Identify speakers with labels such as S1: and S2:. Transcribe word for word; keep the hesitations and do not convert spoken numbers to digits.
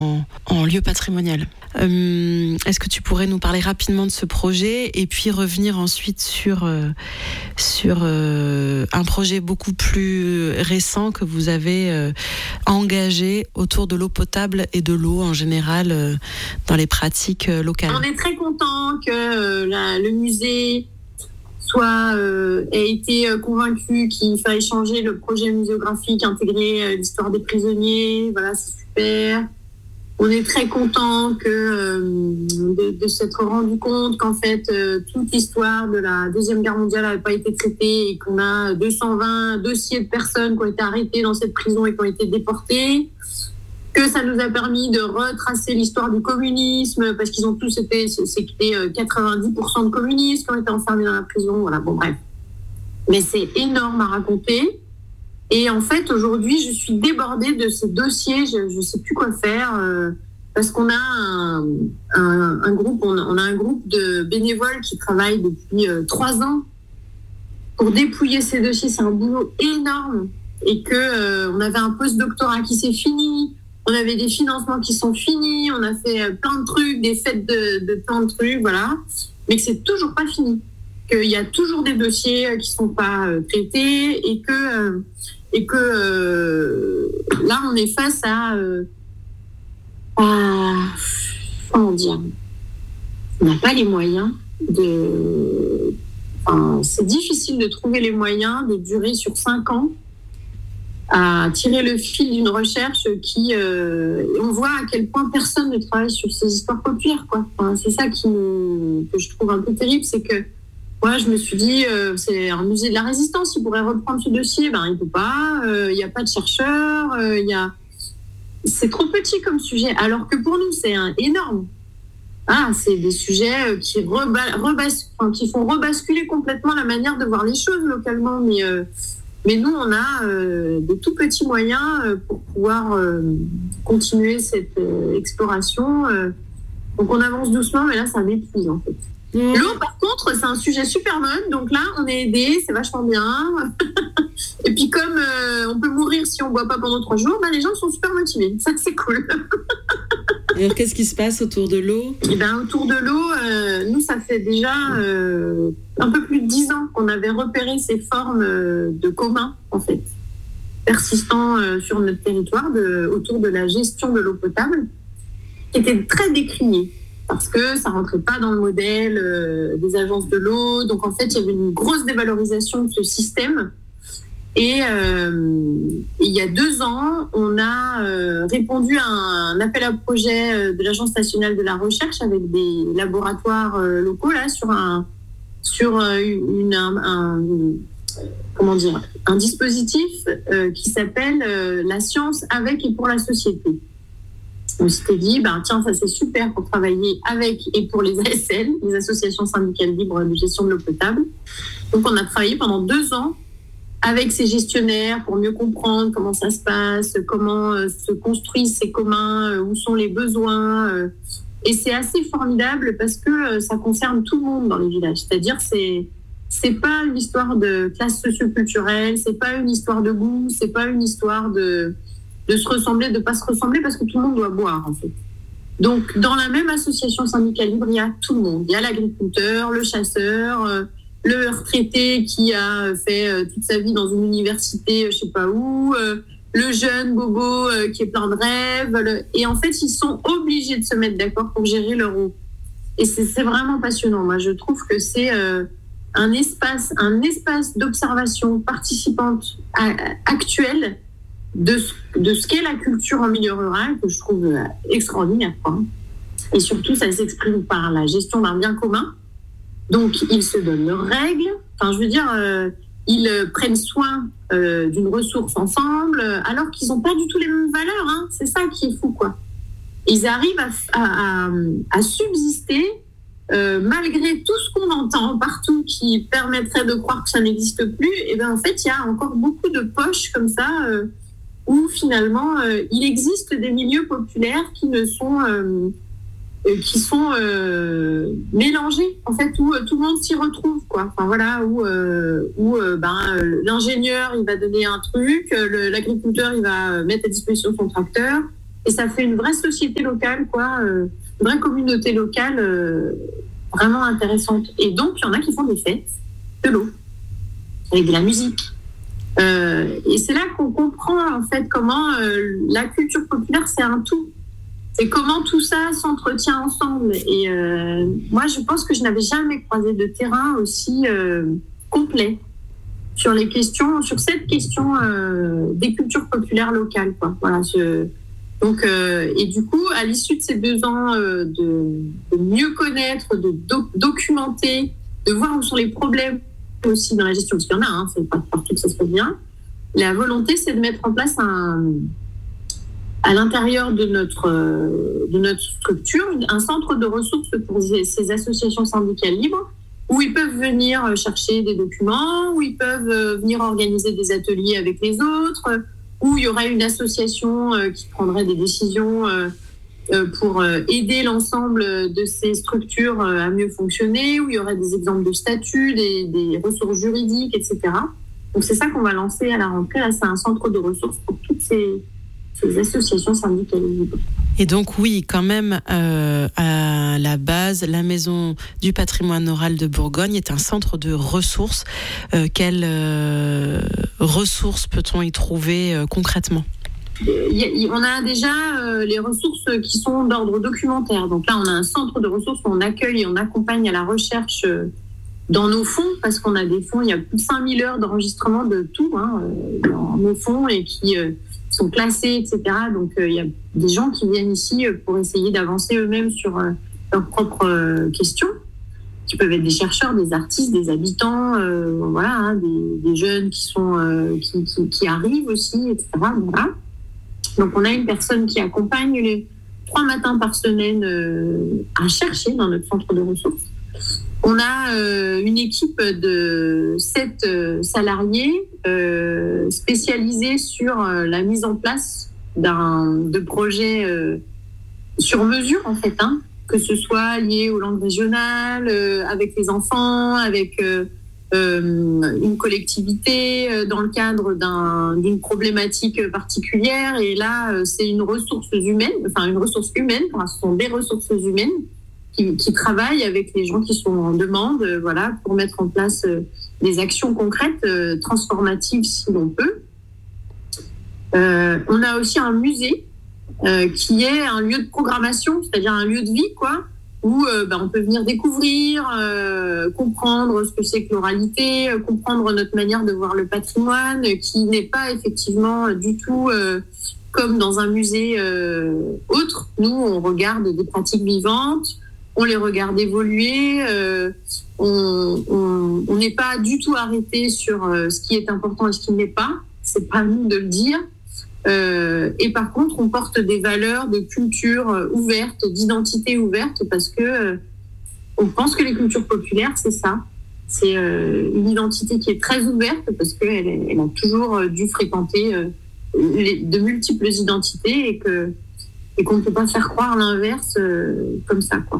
S1: en, en lieu patrimonial. Euh, est-ce que tu pourrais nous parler rapidement de ce projet et puis revenir ensuite sur, euh, sur euh, un projet beaucoup plus récent que vous avez euh, engagé autour de l'eau potable et de l'eau en général euh, dans les pratiques euh, locales?
S2: On est très content que euh, la, le musée soit euh, ait été convaincu qu'il fallait changer le projet muséographique, intégrer euh, l'histoire des prisonniers. Voilà, c'est super. On est très content que euh, de, de s'être rendu compte qu'en fait euh, toute l'histoire de la Deuxième Guerre mondiale n'avait pas été traitée et qu'on a deux cent vingt dossiers de personnes qui ont été arrêtées dans cette prison et qui ont été déportées. Que ça nous a permis de retracer l'histoire du communisme parce qu'ils ont tous été, c'était quatre-vingt-dix pour cent de communistes qui ont été enfermés dans la prison. Voilà, bon bref. Mais c'est énorme à raconter. Et en fait, aujourd'hui, je suis débordée de ces dossiers. Je ne sais plus quoi faire euh, parce qu'on a un, un, un groupe, on a, on a un groupe de bénévoles qui travaillent depuis euh, trois ans pour dépouiller ces dossiers. C'est un boulot énorme et que euh, on avait un post-doctorat qui s'est fini. On avait des financements qui sont finis. On a fait euh, plein de trucs, des fêtes de, de plein de trucs, voilà. Mais que c'est toujours pas fini. Qu'il y a toujours des dossiers qui sont pas euh, traités et que euh, Et que euh, là, on est face à, euh, à... Comment dire ? On n'a pas les moyens de... Enfin, c'est difficile de trouver les moyens de durer sur cinq ans à tirer le fil d'une recherche qui... Euh, on voit à quel point personne ne travaille sur ces histoires populaires, quoi. Enfin, c'est ça qui me, que je trouve un peu terrible, c'est que moi, je me suis dit, euh, c'est un musée de la résistance, il pourrait reprendre ce dossier. Ben, il ne peut pas, il euh, n'y a pas de chercheurs, euh, y a... c'est trop petit comme sujet, alors que pour nous, c'est un énorme. Ah, c'est des sujets qui, reba... Rebas... enfin, qui font rebasculer complètement la manière de voir les choses localement. Mais, euh... mais nous, on a euh, des tout petits moyens pour pouvoir euh, continuer cette euh, exploration. Euh... Donc, on avance doucement, mais là, ça m'épuise, en fait. Mmh. L'eau, par contre, c'est un sujet super mode. Donc là, on est aidés, c'est vachement bien. Et puis comme euh, on peut mourir si on ne boit pas pendant trois jours, ben, les gens sont super motivés. Ça, c'est cool.
S1: Alors, qu'est-ce qui se passe autour de l'eau ?
S2: Et ben, autour de l'eau, euh, nous, ça fait déjà euh, un peu plus de dix ans qu'on avait repéré ces formes euh, de communs, en fait, persistant euh, sur notre territoire de, autour de la gestion de l'eau potable, qui étaient très décriées. Parce que ça ne rentrait pas dans le modèle euh, des agences de l'eau. Donc, en fait, il y avait une grosse dévalorisation de ce système. Et euh, il y a deux ans, on a euh, répondu à un, un appel à projet de l'Agence nationale de la recherche avec des laboratoires euh, locaux là, sur, un, sur une, un, un, comment dire, un dispositif euh, qui s'appelle euh, La science avec et pour la société. On s'était dit, ben, tiens, ça c'est super pour travailler avec et pour les A S L, les associations syndicales libres de gestion de l'eau potable. Donc on a travaillé pendant deux ans avec ces gestionnaires pour mieux comprendre comment ça se passe, comment euh, se construisent ces communs, euh, où sont les besoins. Euh, et c'est assez formidable parce que euh, ça concerne tout le monde dans les villages. C'est-à-dire c'est c'est pas une histoire de classe socioculturelle, c'est pas une histoire de goût, c'est pas une histoire de de se ressembler, de ne pas se ressembler, parce que tout le monde doit boire, en fait. Donc, dans la même association syndicale libre, il y a tout le monde. Il y a l'agriculteur, le chasseur, euh, le retraité qui a fait euh, toute sa vie dans une université, euh, je ne sais pas où, euh, le jeune bobo euh, qui est plein de rêves. Le... Et en fait, ils sont obligés de se mettre d'accord pour gérer leur eau. Et c'est, c'est vraiment passionnant. Moi, je trouve que c'est euh, un espace, un espace d'observation participante à, actuelle de ce, de ce qu'est la culture en milieu rural, que je trouve extraordinaire, quoi. Et surtout, ça s'exprime par la gestion d'un bien commun. Donc, ils se donnent leurs règles. Enfin, je veux dire, euh, ils prennent soin euh, d'une ressource ensemble, alors qu'ils n'ont pas du tout les mêmes valeurs. Hein. C'est ça qui est fou, quoi. Ils arrivent à, à, à, à subsister euh, malgré tout ce qu'on entend partout qui permettrait de croire que ça n'existe plus. Et bien, en fait, il y a encore beaucoup de poches comme ça. Euh, où finalement euh, il existe des milieux populaires qui ne sont euh, euh, qui sont euh, mélangés, en fait, où euh, tout le monde s'y retrouve, quoi. Enfin voilà, où euh, où euh, ben euh, l'ingénieur il va donner un truc, euh, le, l'agriculteur il va mettre à disposition son tracteur, et ça fait une vraie société locale, quoi, euh, une vraie communauté locale euh, vraiment intéressante. Et donc, il y en a qui font des fêtes de l'eau, avec de la musique. Euh, et c'est là qu'on comprend, en fait, comment euh, la culture populaire, c'est un tout. C'est comment tout ça s'entretient ensemble. Et euh, moi, je pense que je n'avais jamais croisé de terrain aussi euh, complet sur les questions, sur cette question euh, des cultures populaires locales, quoi. Voilà. Je, donc, euh, et du coup, à l'issue de ces deux ans euh, de, de mieux connaître, de doc- documenter, de voir où sont les problèmes aussi dans la gestion, parce qu'il y en a, hein, c'est pas partout que ça se passe bien. La volonté, c'est de mettre en place un, à l'intérieur de notre, de notre structure, un centre de ressources pour ces associations syndicales libres, où ils peuvent venir chercher des documents, où ils peuvent venir organiser des ateliers avec les autres, où il y aurait une association qui prendrait des décisions pour aider l'ensemble de ces structures à mieux fonctionner, où il y aurait des exemples de statuts, des, des ressources juridiques, et cetera. Donc c'est ça qu'on va lancer à la rentrée. Là, c'est un centre de ressources pour toutes ces, ces associations syndicales libres.
S1: Et donc oui, quand même, euh, à la base, la Maison du patrimoine oral de Bourgogne est un centre de ressources. Euh, quelles euh, ressources peut-on y trouver euh, concrètement ?
S2: On a déjà euh, les ressources qui sont d'ordre documentaire. Donc là, on a un centre de ressources où on accueille et on accompagne à la recherche euh, dans nos fonds, parce qu'on a des fonds, il y a plus de cinq mille heures d'enregistrement de tout hein, euh, dans nos fonds et qui euh, sont classés, et cetera. Donc euh, il y a des gens qui viennent ici pour essayer d'avancer eux-mêmes sur euh, leurs propres euh, questions, qui peuvent être des chercheurs, des artistes, des habitants, euh, voilà, hein, des, des jeunes qui, sont, euh, qui, qui, qui arrivent aussi, et cetera. Voilà. Donc, on a une personne qui accompagne les trois matins par semaine euh, à chercher dans notre centre de ressources. On a euh, une équipe de sept euh, salariés euh, spécialisés sur euh, la mise en place d'un, de projets euh, sur mesure, en fait, hein, que ce soit lié aux langues régionales, euh, avec les enfants, avec... Euh, Euh, une collectivité euh, dans le cadre d'un, d'une problématique particulière. Et là, euh, c'est une ressource humaine, enfin une ressource humaine, enfin, ce sont des ressources humaines qui, qui travaillent avec les gens qui sont en demande, euh, voilà, pour mettre en place euh, des actions concrètes, euh, transformatives si l'on peut. Euh, on a aussi un musée euh, qui est un lieu de programmation, c'est-à-dire un lieu de vie, quoi, où euh, ben, on peut venir découvrir, euh, comprendre ce que c'est que l'oralité, euh, comprendre notre manière de voir le patrimoine, euh, qui n'est pas effectivement du tout euh, comme dans un musée euh, autre. Nous, on regarde des pratiques vivantes, on les regarde évoluer, euh, on n'est pas du tout arrêté sur euh, ce qui est important et ce qui n'est pas. C'est pas à nous de le dire. Euh, et par contre, on porte des valeurs de culture euh, ouverte, d'identité ouverte, parce que euh, on pense que les cultures populaires, c'est ça. C'est euh, une identité qui est très ouverte, parce qu'elle elle a toujours euh, dû fréquenter euh, les, de multiples identités et, que, et qu'on ne peut pas faire croire l'inverse euh, comme ça, quoi.